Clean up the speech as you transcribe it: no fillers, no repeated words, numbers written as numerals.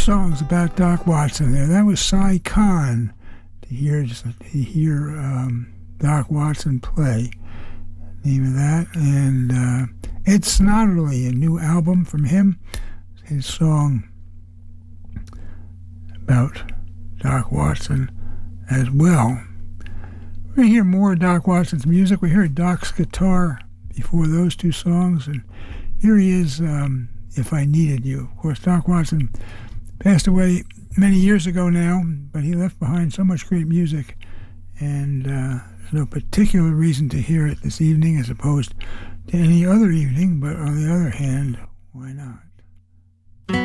songs about Doc Watson there. That was Cy Khan to hear Doc Watson play. Name of that. And Ed Snodderly, a new album from him. His song about Doc Watson as well. We're going to hear more of Doc Watson's music. We heard Doc's guitar before those two songs, and here he is, If I Needed You. Of course, Doc Watson passed away many years ago now, but he left behind so much great music, and there's no particular reason to hear it this evening as opposed to any other evening, but on the other hand, why not?